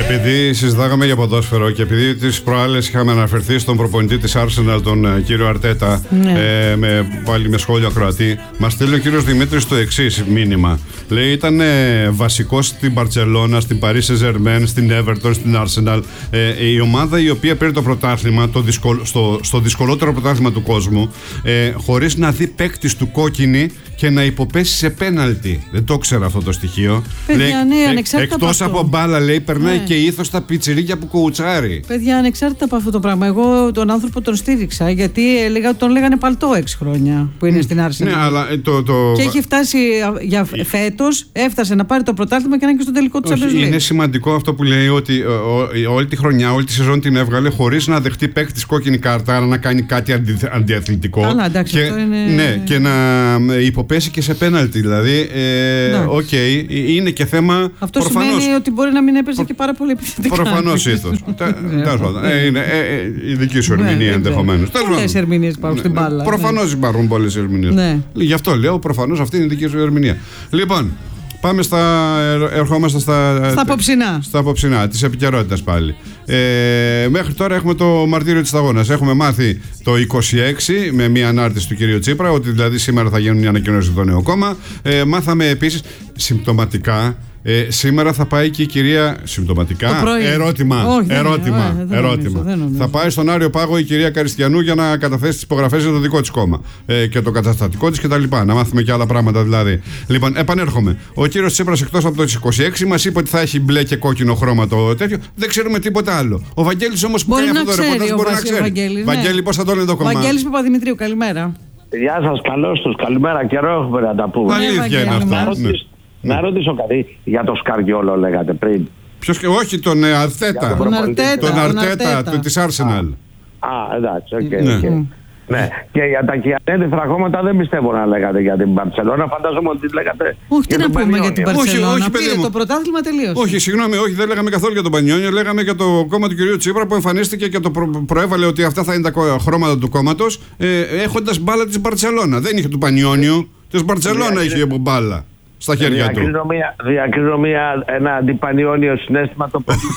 Επειδή συζητάγαμε για ποδόσφαιρο και επειδή τις προάλλες είχαμε αναφερθεί στον προπονητή της Arsenal, τον κύριο Αρτέτα, πάλι με σχόλιο ακροατή, μας στέλνει ο κύριος Δημήτρης το εξής μήνυμα. Λέει, ήταν βασικός στην Μπαρτσελώνα, στην Paris Saint-Germain, στην Everton, στην Arsenal. Η ομάδα η οποία πήρε το πρωτάθλημα, στο δυσκολότερο πρωτάθλημα του κόσμου, χωρίς να δει παίκτης του κόκκινη και να υποπέσει σε πέναλτι. Δεν το ξέρα αυτό το στοιχείο. Παιδιά, ναι, εκτός από μπάλα, λέει, περνάει και ήθος στα πιτσιρίκια που κουουουτσάρει. Παιδιά, ανεξάρτητα από αυτό το πράγμα. Εγώ τον άνθρωπο τον στήριξα γιατί τον λέγανε παλτό 6 χρόνια που είναι στην Arsenal. Ναι, αλλά και έχει φτάσει για φέτος, έφτασε να πάρει το πρωτάθλημα και να είναι και στο τελικό του Champions League. Είναι σημαντικό αυτό που λέει, ότι όλη τη χρονιά, όλη τη σεζόν την έβγαλε χωρίς να δεχτεί παίκτης κόκκινη κάρτα, άρα να κάνει κάτι αντιαθλητικό. Καλά, εντάξει, ναι, και να υποπέσει και σε πέναλτι. Δηλαδή, είναι και θέμα. Αυτό σημαίνει ότι μπορεί να μην έπαιζε και πάρα πολύ επιθετικά. Προφανώς ήθος. Είναι η δική σου ερμηνεία ενδεχομένως. Πολλές ερμηνείες υπάρχουν στην μπάλα. Προφανώς υπάρχουν πολλές ερμηνείες. Γι' αυτό λέω, προφανώς αυτή είναι η δική σου ερμηνεία. Λοιπόν, πάμε ερχόμαστε στα απόψινά. Στα απόψινά της επικαιρότητας πάλι. Μέχρι τώρα έχουμε το μαρτύριο της σταγόνας. Έχουμε μάθει το 26 με μια ανάρτηση του κυρίου Τσίπρα, ότι δηλαδή σήμερα θα γίνουν μια ανακοίνωση στο νέο κόμμα. Μάθαμε επίσης συμπτωματικά. Σήμερα θα πάει και η κυρία. Συμπτωματικά. Ερώτημα. Θα πάει στον Άριο Πάγο η κυρία Καριστιανού για να καταθέσει τις υπογραφές για το δικό της κόμμα. Και το καταστατικό της κτλ. Να μάθουμε και άλλα πράγματα δηλαδή. Λοιπόν, επανέρχομαι. Ο κύριος Τσίπρας, εκτός από το 26, μας είπε ότι θα έχει μπλε και κόκκινο χρώμα το τέτοιο. Δεν ξέρουμε τίποτα άλλο. Ο Βαγγέλης όμως που κάνει αυτό το ρεπορτάζ μπορεί να ξέρει. Βαγγέλη, πώς θα το λένε το κόμμα. Βαγγέλης Παπαδημητρίου, καλημέρα. Γεια σας, καλώς τους. Καλημέρα, καιρό έχουμε να τα πούμε. Αλήθεια είναι αυτά. Να ρωτήσω κάτι για το Σκαριόλο, λέγατε πριν. Όχι, τον Αρτέτα. Τον Αρτέτα της Arsenal. Εντάξει, οκ. Ναι, και για τα κυανέδυθρα χρώματα δεν πιστεύω να λέγατε για την Μπαρτσελώνα. Φαντάζομαι ότι λέγατε. Όχι, τι να πούμε για την Μπαρτσελώνα. Όχι, πήρε το πρωτάθλημα τελείως. Όχι, συγγνώμη, όχι, δεν λέγαμε καθόλου για τον Πανιόνιο. Λέγαμε για το κόμμα του κυρίου Τσίπρα που εμφανίστηκε και το προέβαλε ότι αυτά θα είναι τα χρώματα του κόμματος, έχοντας μπάλα της Μπαρτσελώνα. Δεν είχε του Πανιόνιου, της Μπαρτσελώνα είχε από μπάλα στα χέρια του. Διακρίνω ένα αντιπανιόνιο συναίσθημα το παιδί.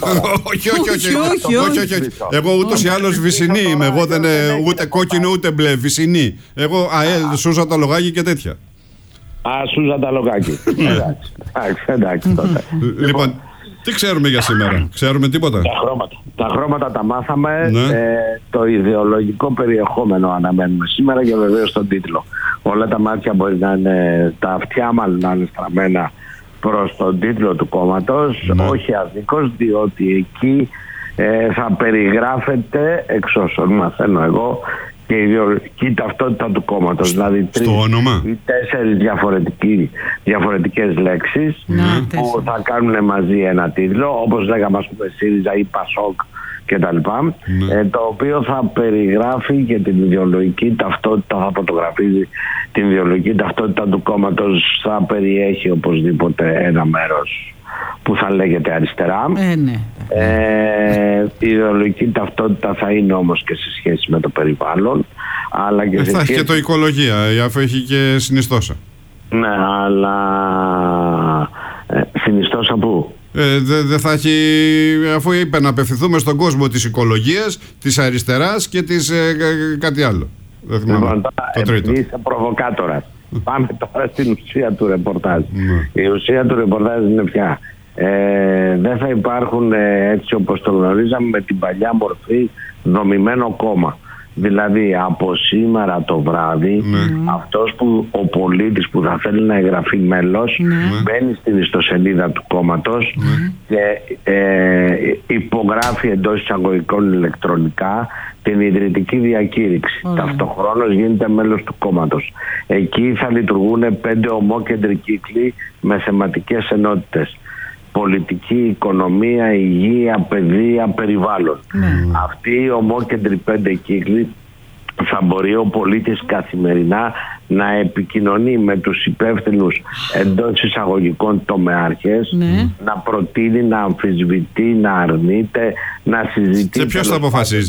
Όχι. Εγώ ούτως ή άλλως βυσσινή είμαι. Εγώ δεν είναι ούτε κόκκινο ούτε μπλε. Βυσσινή. Εγώ ΑΕΛ, Σούζα τα λογάκι και τέτοια. Σούζα τα λογάκι. Εντάξει τότε. Λοιπόν, τι ξέρουμε για σήμερα? Ξέρουμε τίποτα? Τα χρώματα τα μάθαμε. Το ιδεολογικό περιεχόμενο αναμένουμε σήμερα και βεβαίως τον τίτλο. Όλα τα μάτια μπορεί να είναι, τα αυτιά μάλλον να είναι στραμμένα προς τον τίτλο του κόμματος. Όχι αδίκως, διότι εκεί θα περιγράφεται, εξ όσων μαθαίνω εγώ, και η ιδεολογική ταυτότητα του κόμματος. Δηλαδή 3 ή 4 διαφορετικές λέξεις που θα κάνουν μαζί ένα τίτλο, όπως λέγαμε, ας πούμε, ΣΥΡΙΖΑ ή ΠΑΣΟΚ κτλ. Το οποίο θα περιγράφει και την ιδεολογική ταυτότητα, θα φωτογραφίζει την ιδεολογική ταυτότητα του κόμματος, θα περιέχει οπωσδήποτε ένα μέρος που θα λέγεται αριστερά. Η ιδεολογική ταυτότητα θα είναι όμως και σε σχέση με το περιβάλλον, αλλά και θα έχει και το οικολογία, αφού έχει και συνιστόσα. Ναι, αλλά συνιστόσα πού? Δεν θα έχει, αφού είπε να απευθυνθούμε στον κόσμο της οικολογίας, της αριστεράς και της κάτι άλλο. Δεν θυμάμαι το τρίτο. Είσαι προβοκάτορας. Πάμε τώρα στην ουσία του ρεπορτάζ. Η ουσία του ρεπορτάζ είναι πια δεν θα υπάρχουν, έτσι όπως το γνωρίζαμε, με την παλιά μορφή δομημένο κόμμα. Δηλαδή από σήμερα το βράδυ αυτός που, ο πολίτης που θα θέλει να εγγραφεί μέλος μπαίνει στην ιστοσελίδα του κόμματος και υπογράφει εντός εισαγωγικών ηλεκτρονικά την ιδρυτική διακήρυξη. Ταυτοχρόνως γίνεται μέλος του κόμματος. Εκεί θα λειτουργούν 5 ομόκεντροι κύκλοι με θεματικές ενότητες: πολιτική, οικονομία, υγεία, παιδεία, περιβάλλον. Αυτοί οι ομόκεντροι 5 κύκλοι θα μπορεί ο πολίτης καθημερινά να επικοινωνεί με τους υπεύθυνους εντός εισαγωγικών τομεάρχες, να προτείνει, να αμφισβητεί, να αρνείται, να συζητεί. Και ποιος θα αποφασίζει?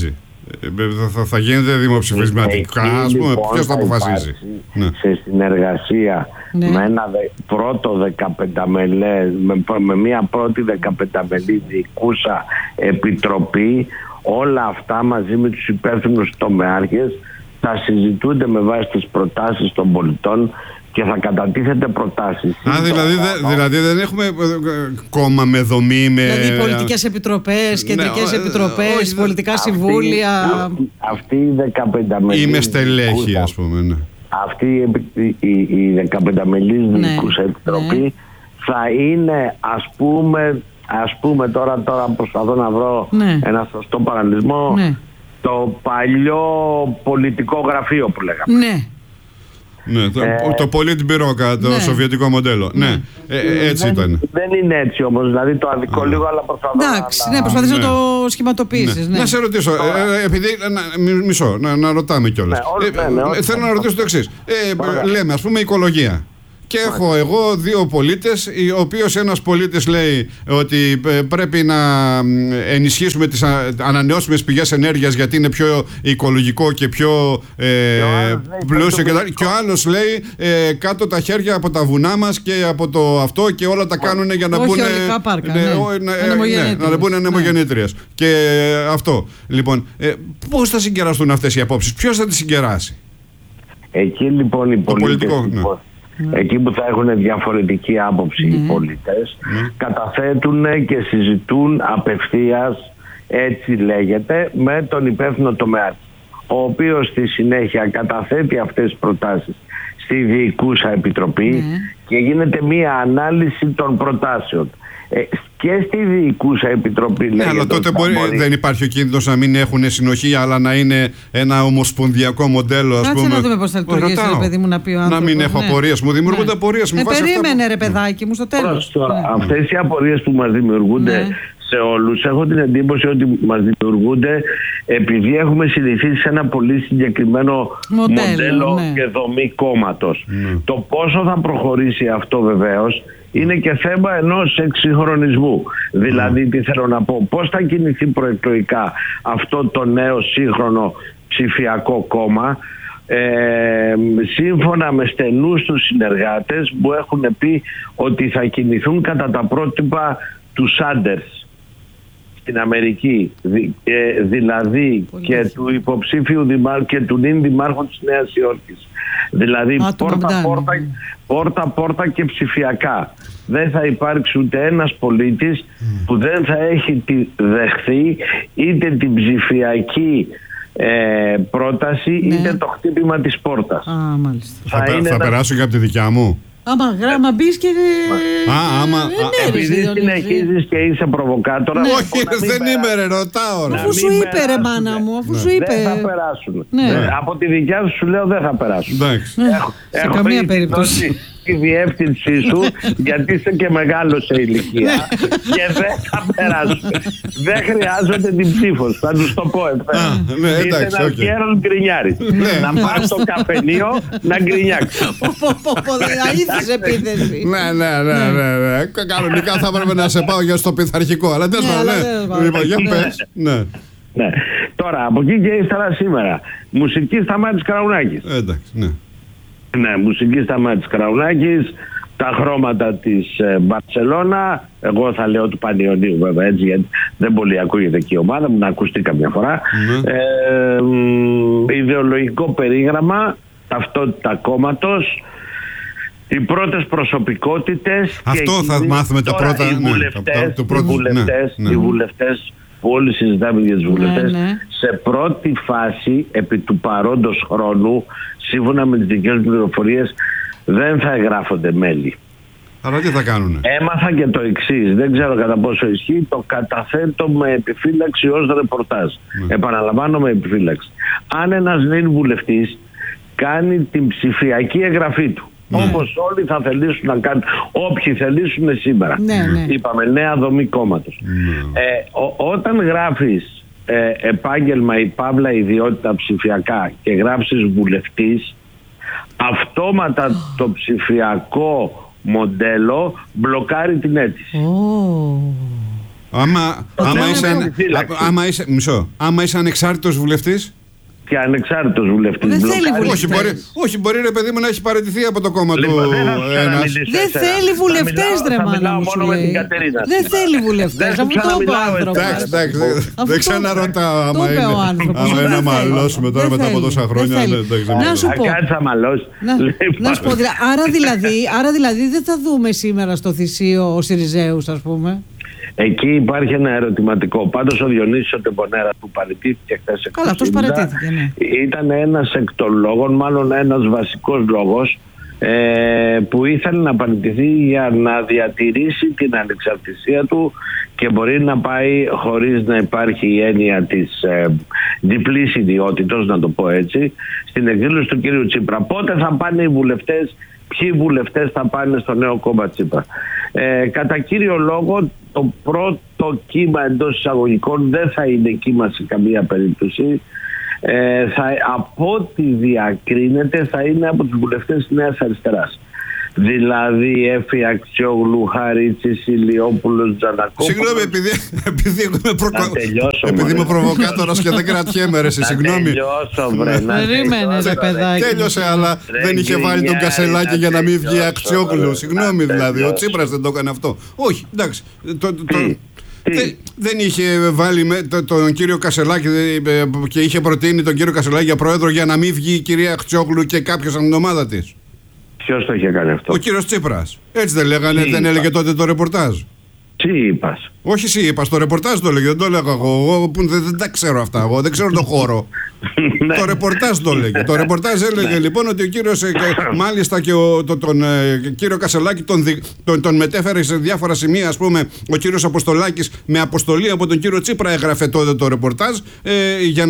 Θα γίνεται δημοψηφισματικά, ας πούμε, ποιος θα αποφασίζει? Σε συνεργασία με ένα πρώτο 15μελές, με μια πρώτη 15μελή διοικούσα επιτροπή, όλα αυτά μαζί με τους υπεύθυνους τομεάρχες θα συζητούνται με βάση τις προτάσεις των πολιτών και θα κατατίθεται προτάσεις. Δηλαδή δεν έχουμε κόμμα με δομή, δηλαδή πολιτικές επιτροπές, κεντρικές επιτροπές, πολιτικά συμβούλια. Αυτή η 15μελή. Ή με στελέχη, ας πούμε. Ναι. Αυτή η 15μελής διοικούσα επιτροπή θα είναι, ας πούμε τώρα προσπαθώ να βρω ένα σωστό παραλληλισμό, το παλιό πολιτικό γραφείο που λέγαμε. Ναι, το Politburo, το σοβιετικό μοντέλο. Ναι, έτσι ήταν. Δεν είναι έτσι όμως, δηλαδή το αδικό λίγο, αλλά προσπαθώ προσπαθείς να το σχηματοποιήσεις. Να σε ρωτήσω, επειδή, μισό, να ρωτάμε κιόλας. Θέλω να ρωτήσω το εξής. Λέμε, ας πούμε, οικολογία. Και έχω εγώ δύο πολίτες, ο οποίος ένας πολίτης λέει ότι πρέπει να ενισχύσουμε τις ανανεώσιμες πηγές ενέργειας γιατί είναι πιο οικολογικό και πιο πλούσιο, και ο άλλος λέει κάτω τα χέρια από τα βουνά μας και από το αυτό, και όλα τα κάνουν για να μπουν ανεμογεννήτριες. Και αυτό. Λοιπόν, πώς θα συγκεραστούν αυτές οι απόψεις, ποιος θα τις συγκεράσει? Εκεί λοιπόν οι πολίτες, εκεί που θα έχουν διαφορετική άποψη οι πολίτες, καταθέτουν και συζητούν απευθείας, έτσι λέγεται, με τον υπεύθυνο τομέα, ο οποίος στη συνέχεια καταθέτει αυτές τις προτάσεις στη διοικούσα επιτροπή και γίνεται μία ανάλυση των προτάσεων. Και στη διοικούσα επιτροπή λέγεται. Αλλά τότε δεν υπάρχει ο κίνδυνος να μην έχουν συνοχή, αλλά να είναι ένα ομοσπονδιακό μοντέλο, ας πούμε. Να δούμε πώς θα λειτουργήσει, ρε παιδί μου, να πει ο άνθρωπος. Να μην έχω απορίες. Μου δημιουργούνται απορίες. Περίμενε, ρε παιδάκι μου, στο τέλος. Αυτές οι απορίες που μας δημιουργούνται σε όλους, έχω την εντύπωση ότι μας δημιουργούνται επειδή έχουμε συνηθίσει σε ένα πολύ συγκεκριμένο μοντέλο και δομή κόμματος. Το πόσο θα προχωρήσει αυτό βεβαίως είναι και θέμα ενός εξυγχρονισμού. Δηλαδή, τι θέλω να πω, πώς θα κινηθεί προεκλογικά αυτό το νέο σύγχρονο ψηφιακό κόμμα, σύμφωνα με στενούς τους συνεργάτες που έχουν πει ότι θα κινηθούν κατά τα πρότυπα του Σάντερς στην Αμερική, δηλαδή και του υποψήφιου δημάρχου και του νυν δημάρχου της Νέας Υόρκης. Δηλαδή πόρτα και ψηφιακά. Δεν θα υπάρξει ούτε ένας πολίτης που δεν θα έχει δεχθεί είτε την ψηφιακή πρόταση είτε το χτύπημα της πόρτας. Θα περάσω και από τη δικιά μου. Άμα μπεις και... Επειδή συνεχίζεις και είσαι προβοκάτορα... Όχι, δεν είμαι, ρε, ρωτάω. Αφού σου είπε, ρε μάνα μου, αφού σου είπε. Δεν θα περάσουν. Από τη δικιά σου λέω δεν θα περάσουν. Σε καμία περίπτωση. Τη διεύθυνσή σου, γιατί είσαι και μεγάλος σε ηλικία και δεν θα περάσουν. Δεν χρειάζονται την ψήφο. Θα τους το πω ευθέως. Είσαι ένας γέρος γκρινιάρης. Να πας στο καφενείο να γκρινιάξεις. Αήθης επίθεση. Ναι. Κανονικά θα έπρεπε να σε πάω για στο πειθαρχικό, αλλά δεν θα. Για πες. Ναι. Τώρα, από εκεί και ύστερα σήμερα, μουσική Σταμάτης Καραουνάκης. Εντάξει, ναι. Ναι, μουσική Σταμάτης Καραουνάκης, τα χρώματα της Μπαρσελόνα, εγώ θα λέω του Πανιωνίου βέβαια, έτσι, γιατί δεν πολύ ακούγεται και η ομάδα μου, να ακουστεί καμιά φορά. Ιδεολογικό περίγραμμα, ταυτότητα κόμματος, οι πρώτες προσωπικότητες. Αυτό και θα μάθουμε τα πρώτα. Οι βουλευτές που όλοι συζητάμε για τους βουλευτές, σε πρώτη φάση, επί του παρόντος χρόνου, σύμφωνα με τις δικές μου πληροφορίες, δεν θα εγγράφονται μέλη. Αλλά τι θα κάνουνε? Έμαθα και το εξής, δεν ξέρω κατά πόσο ισχύει, το καταθέτω με επιφύλαξη ως ρεπορτάζ. Επαναλαμβάνω, με επιφύλαξη. Αν ένας νυν βουλευτής κάνει την ψηφιακή εγγραφή του, όπως όλοι θα θελήσουν να κάνουν, όποιοι θελήσουν σήμερα. Είπαμε νέα δομή κόμματος. Όταν γράφεις επάγγελμα ή παύλα ιδιότητα ψηφιακά και γράψεις βουλευτής, αυτόματα το ψηφιακό μοντέλο μπλοκάρει την αίτηση. Άμα είσαι ανεξάρτητος βουλευτής. Και ανεξάρτητος βουλευτής. Δεν θέλει βουλευτές. Όχι, μπορεί ρε παιδί μου να έχει παραιτηθεί από το κόμμα του ένας. Δεν θέλει βουλευτές, ρε μάνα μου, σου λέει. Δεν θέλει βουλευτές, αφού το είπε ο άνθρωπος. Εντάξει, δεν ξαναρωτάω άμα είναι να μαλώσουμε τώρα μετά από τόσα χρόνια. Να σου πω. Να σου πω, άρα δηλαδή δεν θα δούμε σήμερα στο Θησίο ο Συριζέους, ας πούμε. Εκεί υπάρχει ένα ερωτηματικό. Πάντως ο Διονύσης ο Τεμπονέρας που παραιτήθηκε χθες. Καλά, αυτός παραιτήθηκε, ναι. Ήταν ένας εκ των λόγων, μάλλον ένας βασικός λόγος, που ήθελε να παραιτηθεί για να διατηρήσει την ανεξαρτησία του και μπορεί να πάει χωρίς να υπάρχει η έννοια της διπλής ιδιότητος, να το πω έτσι, στην εκδήλωση του κύριου Τσίπρα. Πότε θα πάνε οι βουλευτές, ποιοι βουλευτές θα πάνε στο νέο κόμμα Τσίπρα. Κατά κύριο λόγο, το πρώτο κύμα εντός εισαγωγικών δεν θα είναι κύμα σε καμία περίπτωση. Από ό,τι διακρίνεται θα είναι από τους βουλευτές της Νέας Αριστεράς. Δηλαδή Έφη Αξιόγλου, Χαρίτσης, Ηλιόπουλος, Τζανακόπουλος. Συγγνώμη, επειδή είμαι προβοκάτορας και δεν κρατιέμαι, ρε, συγγνώμη. Περίμενε, ρε παιδάκι. Τέλειωσε, αλλά δεν είχε βάλει τον Κασελάκη για να μην βγει Αξιόγλου. Συγγνώμη, δηλαδή, ο Τσίπρας δεν το έκανε αυτό. Όχι, εντάξει. Δεν είχε βάλει τον κύριο Κασελάκη και είχε προτείνει τον κύριο Κασελάκη για πρόεδρο για να μην βγει η κυρία Αξιόγλου και κάποιος από την ομάδα της. Ποιος το είχε κάνει αυτό? Ο κύριος Τσίπρας. Έτσι δεν λέγανε, δεν έλεγε τότε το ρεπορτάζ. Τι είπας? Όχι εσύ είπα, στο ρεπορτάζ το έλεγε, δεν το έλεγα εγώ που δεν τα ξέρω αυτά, εγώ δεν ξέρω τον χώρο. Το ρεπορτάζ το έλεγε. Το ρεπορτάζ έλεγε λοιπόν ότι ο κύριος, μάλιστα και τον κύριο Κασελάκη τον μετέφερε σε διάφορα σημεία, ας πούμε, ο κύριος Αποστολάκης με αποστολή από τον κύριο Τσίπρα έγραφε τότε το ρεπορτάζ για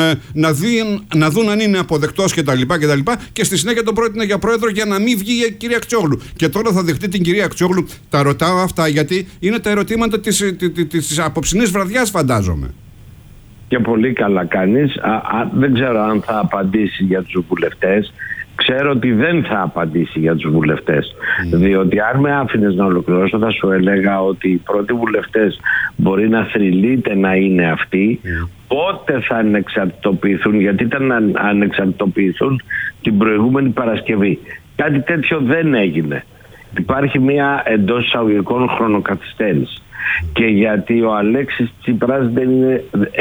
να δουν αν είναι αποδεκτός κτλ. Και στη συνέχεια τον πρότεινε για πρόεδρο για να μην βγει η κυρία Αξιόγλου. Και τώρα θα δεχτεί την κυρία Αξιόγλου. Τα ρωτάω αυτά γιατί είναι τα ερωτήματα της απόψινής βραδιάς, φαντάζομαι. Και πολύ καλά κάνεις. Δεν ξέρω αν θα απαντήσει για τους βουλευτές. Ξέρω ότι δεν θα απαντήσει για τους βουλευτές. Διότι αν με άφηνες να ολοκληρώσω θα σου έλεγα ότι οι πρώτοι βουλευτές μπορεί να θρυλείται να είναι αυτοί. Πότε θα ανεξαρτητοποιηθούν, γιατί ήταν να ανεξαρτητοποιηθούν την προηγούμενη Παρασκευή. Κάτι τέτοιο δεν έγινε. Υπάρχει μια εντός εισαγωγικών χρονοκαθυστέρηση. Και γιατί ο Αλέξης Τσίπρας δεν είναι,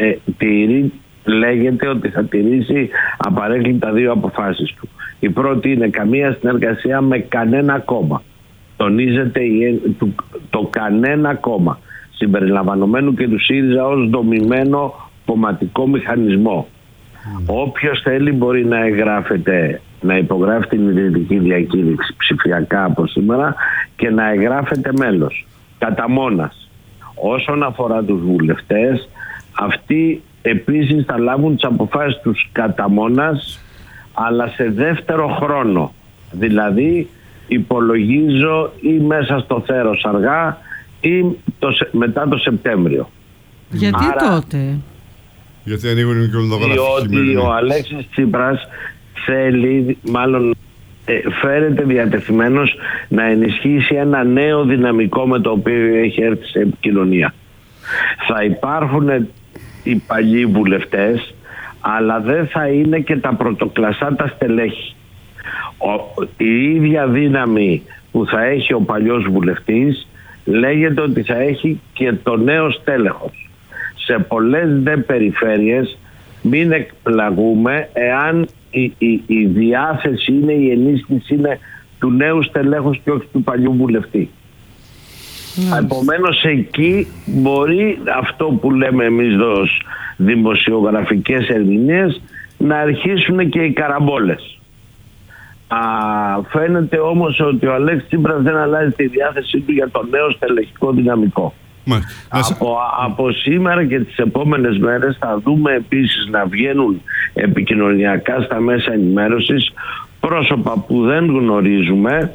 λέγεται ότι θα τηρήσει απαρέκκλητα δύο αποφάσεις του. Η πρώτη είναι καμία συνεργασία με κανένα κόμμα. Τονίζεται το κανένα κόμμα, συμπεριλαμβανομένου και του ΣΥΡΙΖΑ ως δομημένο κομματικό μηχανισμό. Όποιος θέλει μπορεί να εγγράφεται, να υπογράφει την ιδρυτική διακήρυξη ψηφιακά από σήμερα και να εγγράφεται μέλος κατά μόνας. Όσον αφορά τους βουλευτές, αυτοί επίσης θα λάβουν τις αποφάσεις τους κατά μόνας, αλλά σε δεύτερο χρόνο. Δηλαδή υπολογίζω ή μέσα στο θέρος αργά ή μετά το Σεπτέμβριο. Γιατί τότε? Γιατί ανοίγουν και διότι ο Αλέξης Τσίπρας θέλει, μάλλον φέρεται διατεθειμένος να ενισχύσει ένα νέο δυναμικό με το οποίο έχει έρθει σε επικοινωνία. Θα υπάρχουν οι παλιοί βουλευτές, αλλά δεν θα είναι και τα πρωτοκλασσά τα στελέχη. Η ίδια δύναμη που θα έχει ο παλιός βουλευτής λέγεται ότι θα έχει και το νέο στέλεχος. Σε πολλές δε περιφέρειες μην εκπλαγούμε εάν η διάθεση είναι, η ενίσχυση είναι του νέου στελέχους και όχι του παλιού βουλευτή. Επομένως εκεί μπορεί αυτό που λέμε εμείς ως δημοσιογραφικές ερμηνείες να αρχίσουν και οι καραμπόλες. Φαίνεται όμως ότι ο Αλέξης Τσίπρας δεν αλλάζει τη διάθεσή του για το νέο στελεχικό δυναμικό. Από σήμερα και τις επόμενες μέρες θα δούμε επίσης να βγαίνουν επικοινωνιακά στα μέσα ενημέρωσης πρόσωπα που δεν γνωρίζουμε,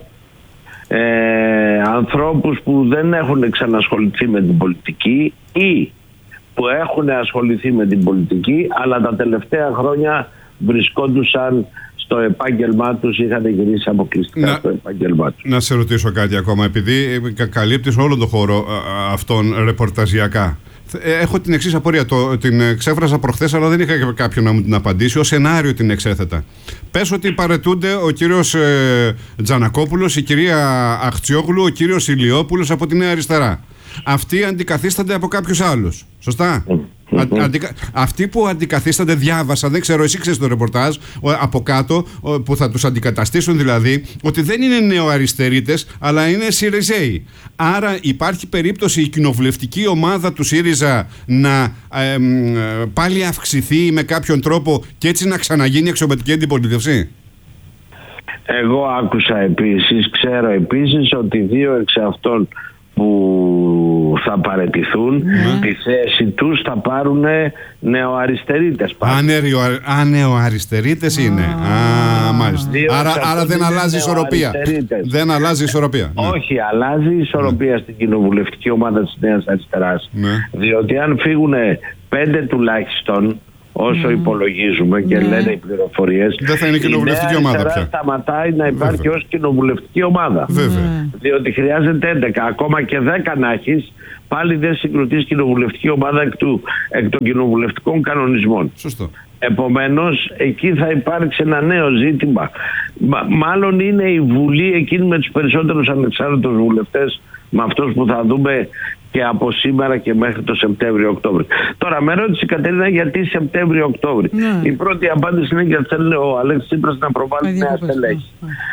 ανθρώπους που δεν έχουν ξανασχοληθεί με την πολιτική ή που έχουν ασχοληθεί με την πολιτική αλλά τα τελευταία χρόνια βρισκόντουσαν στο επάγγελμά τους, είχαν γυρίσει αποκλειστικά στο επάγγελμά τους. Να σε ρωτήσω κάτι ακόμα, επειδή καλύπτεις όλο τον χώρο αυτόν ρεπορταζιακά. Έχω την εξής απορία. Την ξέφρασα προχθές, αλλά δεν είχα κάποιον να μου την απαντήσει. Ως σενάριο την εξέθετα. Πες ότι παρετούνται ο κύριος Τζανακόπουλος, η κυρία Αχτσιόγλου, ο κύριος Ηλιόπουλος από τη Νέα Αριστερά. Αυτοί αντικαθίστανται από κάποιους άλλους. Σωστά. Αυτοί που αντικαθίστανται, διάβασα, δεν ξέρω, εσύ ξέρεις το ρεπορτάζ από κάτω, που θα τους αντικαταστήσουν δηλαδή, ότι δεν είναι νεοαριστερίτες, αλλά είναι ΣΥΡΙΖΕΙ. Άρα υπάρχει περίπτωση η κοινοβουλευτική ομάδα του ΣΥΡΙΖΑ να πάλι αυξηθεί με κάποιον τρόπο και έτσι να ξαναγίνει εξωματική αντιπολίτευση. Εγώ άκουσα επίσης, ξέρω επίσης ότι 2 εξ αυτών που θα παραιτηθούν, τη θέση τους θα πάρουν νεοαριστερίτες. Νεοαριστερίτες είναι. Μάλιστα. Άρα δεν αλλάζει ισορροπία. Δεν αλλάζει ισορροπία. Όχι, αλλάζει ισορροπία στην κοινοβουλευτική ομάδα της Νέας Αριστεράς. Διότι αν φύγουν 5 τουλάχιστον, όσο υπολογίζουμε και λένε οι πληροφορίες, δεν θα είναι κοινοβουλευτική ομάδα πια. Σταματάει να υπάρχει ως κοινοβουλευτική ομάδα. Διότι χρειάζεται 11, ακόμα και 10 να έχεις, πάλι δεν συγκροτείς κοινοβουλευτική ομάδα εκ των κοινοβουλευτικών κανονισμών. Σωστό. Επομένως, εκεί θα υπάρξει ένα νέο ζήτημα. Μάλλον είναι η Βουλή εκείνη με τους περισσότερους ανεξάρτητους βουλευτές, με αυτούς που θα δούμε και από σήμερα και μέχρι το Σεπτέμβριο-Οκτώβριο. Τώρα με ρώτησε η Κατερίνα γιατί Σεπτέμβριο-Οκτώβριο. Η πρώτη απάντηση είναι γιατί θέλει ο Αλέξης Τσίπρας να προβάλλει νέα στελέχη.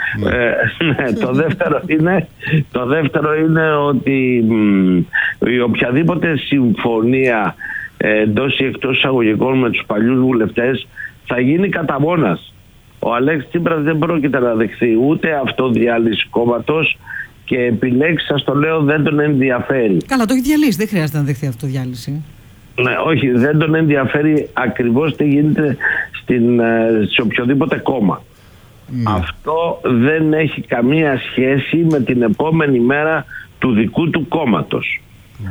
Το δεύτερο είναι ότι η οποιαδήποτε συμφωνία εντός ή εκτός εισαγωγικών με τους παλιούς βουλευτές θα γίνει κατά μόνας. Ο Αλέξης Τσίπρας δεν πρόκειται να δεχθεί ούτε αυτοδιάλυση κόμματος, και επιλέξει, σας το λέω, δεν τον ενδιαφέρει. Καλά, το έχει διαλύσει, δεν χρειάζεται να δεχθεί αυτοδιάλυση. Ναι, όχι, δεν τον ενδιαφέρει ακριβώς τι γίνεται σε οποιοδήποτε κόμμα. Αυτό δεν έχει καμία σχέση με την επόμενη μέρα του δικού του κόμματος.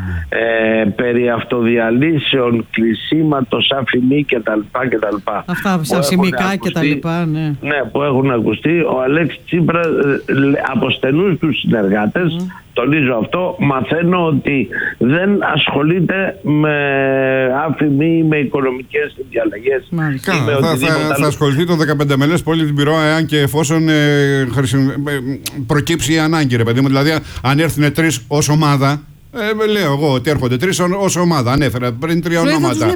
Περί αυτοδιαλύσεων, κλεισίματος, αφημί κτλ. Αυτά σασιμικά κτλ. Ναι, που έχουν ακουστεί. Ο Αλέξης Τσίπρας από στενούς τους συνεργάτες, τονίζω αυτό, μαθαίνω ότι δεν ασχολείται με αφημί, με οικονομικές διαλλαγές. Θα ασχοληθεί το 15 μελές Πολίτμπυρο εάν και εφόσον προκύψει η ανάγκη, ρε παιδί μου. Δηλαδή, αν έρθουν 3 ως ομάδα. Λέω εγώ ότι έρχονται 3 ως ομάδα. Ανέφερα πριν 3 ονόματα.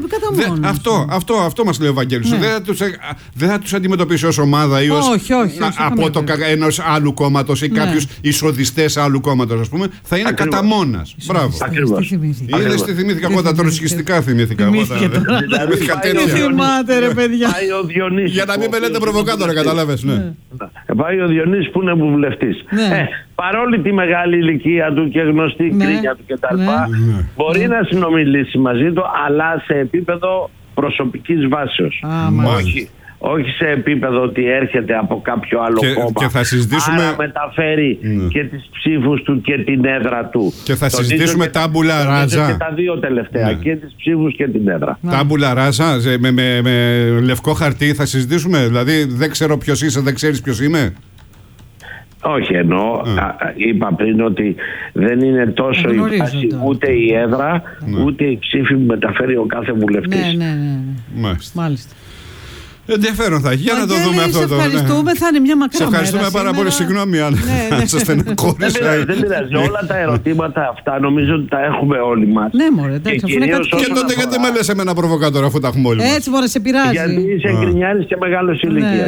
Αυτό μας λέει ο Βαγγέλης. Δεν θα τους αντιμετωπίσει ως ομάδα ή ως από ενός άλλου κόμματος ή κάποιους εισοδιστές άλλου κόμματος, ας πούμε. Θα είναι κατά μόνας. Μπράβο. Είδες τι θυμήθηκα εγώ, τα τροσικιστικά θυμήθηκα. Θυμήθηκα τέτοια. Θυμάται, ρε παιδιά. Για να μην με λέτε προβοκάτορα, καταλάβες. Πάει ο Διονύσης που είναι βουλευτής. Παρόλη τη μεγάλη ηλικία του και γνωστή κρίνια του κτλ. Μπορεί να συνομιλήσει μαζί του, αλλά σε επίπεδο προσωπικής βάσεως. Όχι σε επίπεδο ότι έρχεται από κάποιο άλλο κόμμα. Και θα συζητήσουμε... Άρα μεταφέρει και τις ψήφους του και την έδρα του. Και θα συζητήσουμε τάμπουλα ράζα. Και τα 2 τελευταία, και τις ψήφους και την έδρα. Τάμπουλα ράζα, με λευκό χαρτί θα συζητήσουμε. Δηλαδή δεν ξέρω ποιος είσαι, δεν ξέρεις ποιος είμαι. Όχι, εννοώ, είπα πριν ότι δεν είναι τόσο η βάση ούτε η έδρα, ούτε η ψήφη που μεταφέρει ο κάθε βουλευτής. Ναι. Μάλιστα. Ενδιαφέρον θα έχει. Για να το δούμε αυτό. Σε ευχαριστούμε, θα είναι μια μακρά μέρα. Σε ευχαριστούμε πάρα πολύ. Συγγνώμη αν σας στεναχώρησα. Δεν πειράζει. Όλα τα ερωτήματα αυτά νομίζω ότι τα έχουμε όλοι μας. Ναι, μωρέ. Και τότε γιατί με λες εμένα προβοκάτορα αφού τα έχουμε όλοι μας. Έτσι, μωρέ, σε πειράζει. Γιατί είσαι γκρινιάρης και μεγάλος ηλικία.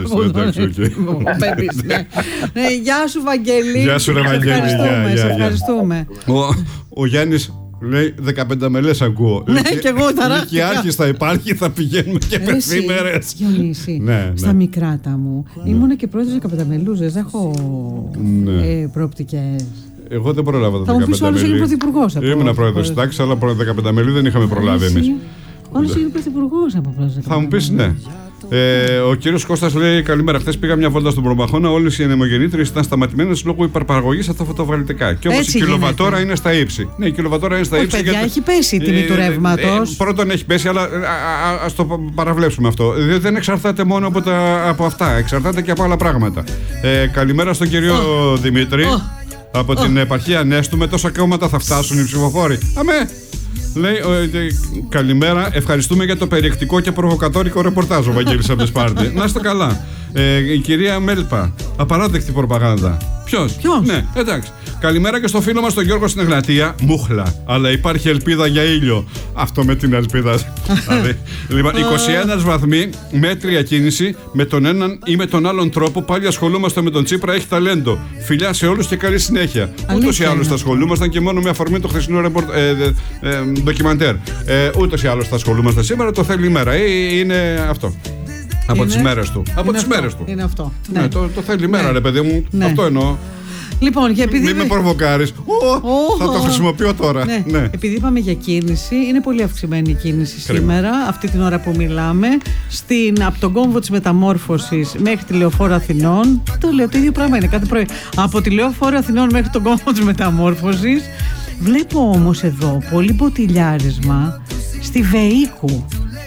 Γεια σου, Βαγγέλη. Γεια σου, Βαγγέλη. Σε ευχαριστούμε. Ο Γιάννης λέει 15 μελές ακούω. Ναι, και εγώ ταράχτηκα. Λυκειάρχης θα υπάρχει, θα πηγαίνουμε και πενθήμερες. Διονύση, στα μικράτα μου ήμουν και πρόεδρος 15 μελούς, δεν έχω προοπτικές. Εγώ δεν προλάβα το 15 μελή. Θα μου πεις όλος έγινε πρωθυπουργός. Ήμουν πρόεδρος της τάξης, αλλά 15 μελή δεν είχαμε προλάβει εμείς. Όλος έγινε πρωθυπουργός από πρόεδρος. Θα μου πεις ναι. Ο κύριος Κώστας λέει: καλημέρα. Χθες πήγα μια βόλτα στον Προμαχώνα. Όλες οι ανεμογεννήτριες ήταν σταματημένες λόγω υπερπαραγωγής από τα φωτοβολταϊκά. Και όμως η κιλοβατόρα είναι στα ύψη. Ναι, η κιλοβατόρα είναι στα ύψη. Παιδιά, έχει πέσει η τιμή του ρεύματος. Πρώτον έχει πέσει, αλλά ας το παραβλέψουμε αυτό. Δεν εξαρτάται μόνο από αυτά. Εξαρτάται και από άλλα πράγματα. Καλημέρα στον κύριο Δημήτρη. Από την επαρχία Νέστου. Με τόσα κόμματα θα φτάσουν οι ψηφοφόροι. Αμέ! Λέει, καλημέρα, ευχαριστούμε για το περιεκτικό και προβοκατόρικο ρεπορτάζ ο Βαγγέλης από τη Σπάρτη. Να είστε καλά. Η κυρία Μέλπα, απαράδεκτη προπαγάνδα. Ποιος? Ναι, εντάξει. Καλημέρα και στο φίλο μας τον Γιώργο στην Εγνατία. Μούχλα, αλλά υπάρχει ελπίδα για ήλιο. Αυτό με την ελπίδα. Λοιπόν, 21 βαθμοί, μέτρια κίνηση. Με τον έναν ή με τον άλλον τρόπο πάλι ασχολούμαστε με τον Τσίπρα. Έχει ταλέντο. Φιλιά σε όλους και καλή συνέχεια. Ούτως ή άλλως θα ασχολούμασταν και μόνο με αφορμή το χθεσινό ντοκιμαντέρ. Ούτως ή άλλως θα ασχολούμαστε σήμερα. Το θέλει η μέρα. Είναι αυτό. Από τις μέρες του. Από τις μέρες του. Είναι αυτό. Ναι, το θέλει η μέρα, ρε παιδί μου. Αυτό εννοώ. Λοιπόν, και επειδή. Μην με προβοκάρεις. Θα το χρησιμοποιώ τώρα. Ναι. Επειδή είπαμε για κίνηση, είναι πολύ αυξημένη η κίνηση σήμερα, αυτή την ώρα που μιλάμε. Από τον κόμβο της Μεταμόρφωσης μέχρι τη Λεωφόρο Αθηνών. Το λέω, το ίδιο πράγμα είναι κάθε πρωί. Από τη Λεωφόρο Αθηνών μέχρι τον κόμβο της Μεταμόρφωσης. Βλέπω όμως εδώ πολύ μποτιλιάρισμα στη Βεΐκου.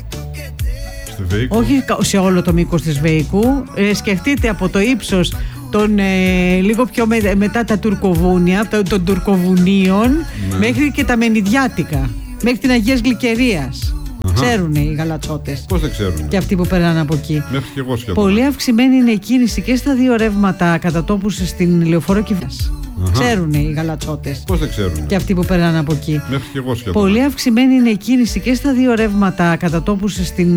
Όχι σε όλο το μήκος της Βεΐκου. Σκεφτείτε από το ύψος λίγο πιο μετά τα τουρκοβούνια, των τουρκοβουνίων, μέχρι και τα Μενιδιάτικα, μέχρι την Αγίας Γλυκερίας. Ξέρουνε οι γαλατσότες. Πώς δεν ξέρουνε? Και αυτοί που περνάνε από εκεί. Μέχρι και εγώ σχεδόν. Πολύ αυξημένη είναι η κίνηση και στα δύο ρεύματα κατά τόπους στην Λεωφόρο Κηφισίας. Ξέρουνε οι γαλατσότες. Πώς δεν ξέρουνε? Και αυτοί που περνάνε από εκεί. Μέχρι και εγώ σχεδόν. Πολύ αυξημένη είναι η κίνηση και στα δύο ρεύματα κατά τόπους στην